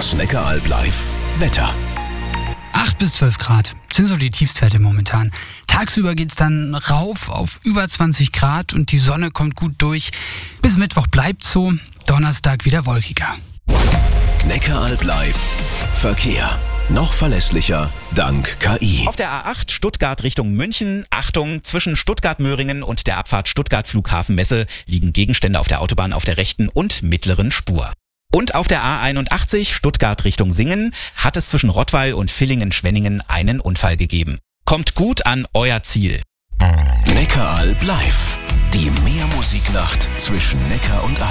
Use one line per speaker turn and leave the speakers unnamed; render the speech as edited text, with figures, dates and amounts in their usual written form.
Das Neckaralb Live Wetter.
8 bis 12 Grad sind so die Tiefstwerte momentan. Tagsüber geht's dann rauf auf über 20 Grad und die Sonne kommt gut durch. Bis Mittwoch bleibt's so, Donnerstag wieder wolkiger.
Neckaralb Live Verkehr. Noch verlässlicher dank KI.
Auf der A8 Stuttgart Richtung München, Achtung, zwischen Stuttgart-Möhringen und der Abfahrt Stuttgart Flughafenmesse liegen Gegenstände auf der Autobahn auf der rechten und mittleren Spur. Und auf der A81 Stuttgart Richtung Singen hat es zwischen Rottweil und Villingen-Schwenningen einen Unfall gegeben. Kommt gut an euer Ziel.
Neckaralb Live. Die Meermusiknacht zwischen Neckar und Alb.